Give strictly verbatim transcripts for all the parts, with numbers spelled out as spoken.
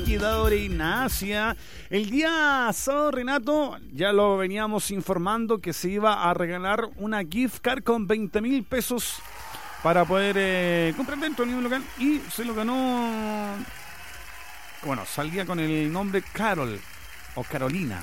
Liquidadora Ignacia. El día sábado, Renato, ya lo veníamos informando que se iba a regalar una gift card con veinte mil pesos para poder eh, comprar dentro del mismo local, y se lo ganó, bueno, salía con el nombre Carol o Carolina.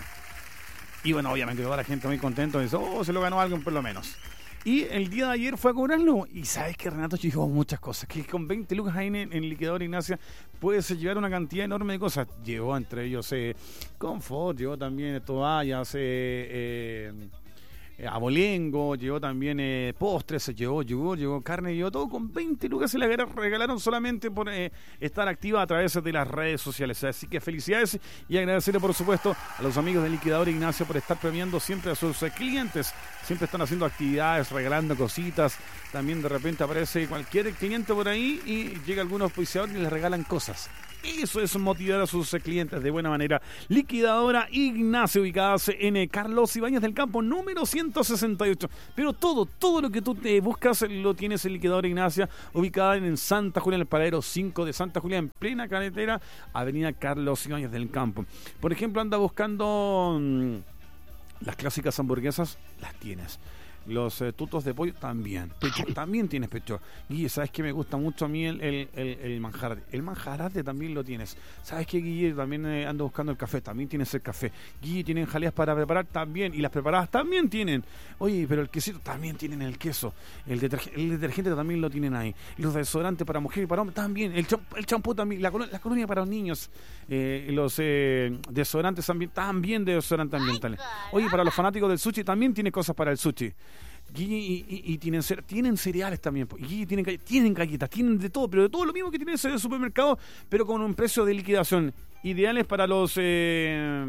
Y bueno, obviamente toda la gente muy contenta, dice, oh, se lo ganó alguien por lo menos. Y el día de ayer fue a cobrarlo. Y sabes que Renato llegó muchas cosas. Que con veinte lucas ahí en, en Liquidadora Ignacia puedes llevar una cantidad enorme de cosas. Llegó entre ellos eh, confort, llegó también toallas, eh, eh, eh, abolengo, llegó también eh, postres, llegó, llegó, llegó carne, llegó todo con veinte lucas. Se la regalaron solamente por eh, estar activa a través de las redes sociales. Así que felicidades y agradecerle, por supuesto, a los amigos de Liquidadora Ignacia por estar premiando siempre a sus eh, clientes. Siempre están haciendo actividades, regalando cositas. También de repente aparece cualquier cliente por ahí y llega algún auspiciador y les regalan cosas. Eso es motivar a sus clientes de buena manera. Liquidadora Ignacia, ubicadas en Carlos Ibáñez del Campo, número ciento sesenta y ocho. Pero todo, todo lo que tú te buscas lo tienes en Liquidadora Ignacia, ubicada en Santa Julia, en el paradero cinco de Santa Julia, en plena carretera, avenida Carlos Ibáñez del Campo. Por ejemplo, anda buscando mmm, las clásicas hamburguesas, las tienes. Los eh, tutos de pollo también. Pecho, también tienes pecho. Guille, ¿sabes qué me gusta mucho a mí el, el, el, el manjarate? El manjarate también lo tienes. ¿Sabes qué, Guille? También eh, ando buscando el café. También tienes el café. Guille, ¿tienen jaleas para preparar? También. Y las preparadas también tienen. Oye, pero el quesito también tienen el queso. El, deterg- el detergente también lo tienen ahí. Los desodorantes para mujer y para hombre también. El, champ- el champú también. La, col- la colonia para los niños. Eh, los eh, desodorantes también. También desodorantes ambientales. Oye, para los fanáticos del sushi también tiene cosas para el sushi. Y, y, y, y tienen, tienen cereales también, y tienen, tienen galletas, tienen de todo, pero de todo lo mismo que tienen en el supermercado, pero con un precio de liquidación. Ideales para los eh,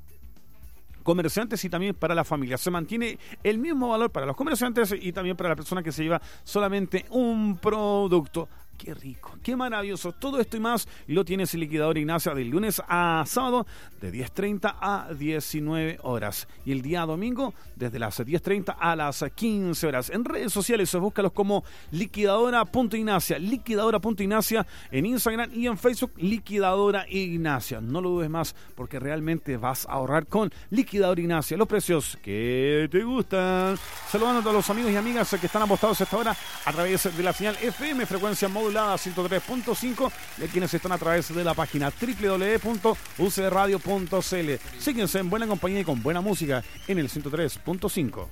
comerciantes y también para la familia. Se mantiene el mismo valor para los comerciantes y también para la persona que se lleva solamente un producto. Qué rico, qué maravilloso. Todo esto y más lo tienes en Liquidadora Ignacia de lunes a sábado de diez treinta a diecinueve horas. Y el día domingo desde las diez treinta a las quince horas. En redes sociales búscalos como liquidadora.ignacia. Liquidadora.ignacia en Instagram y en Facebook, Liquidadora Ignacia. No lo dudes más porque realmente vas a ahorrar con Liquidadora Ignacia. Los precios que te gustan. Saludando a todos los amigos y amigas que están apostados a esta hora a través de la señal F M, frecuencia móvil ciento tres punto cinco, y quienes están a través de la página doble u doble u doble u punto u c b radio punto c l. Síguense en buena compañía y con buena música en el ciento tres punto cinco.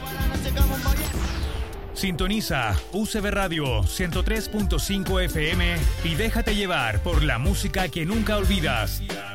Sintoniza U C B Radio ciento tres punto cinco F M y déjate llevar por la música que nunca olvidas.